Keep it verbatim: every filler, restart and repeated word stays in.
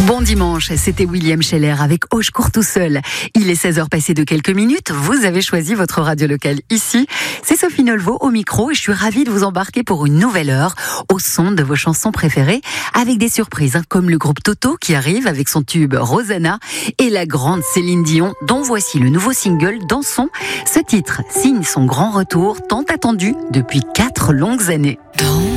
Bon dimanche, c'était William Scheller avec Oh, je cours tout seul. Il est seize heures passées de quelques minutes. Vous avez choisi votre radio locale ici. C'est Sophie Nolvo au micro et je suis ravie de vous embarquer pour une nouvelle heure au son de vos chansons préférées avec des surprises, hein, comme le groupe Toto qui arrive avec son tube Rosanna et la grande Céline Dion dont voici le nouveau single Dansons. Ce titre signe son grand retour tant attendu depuis quatre longues années. Dans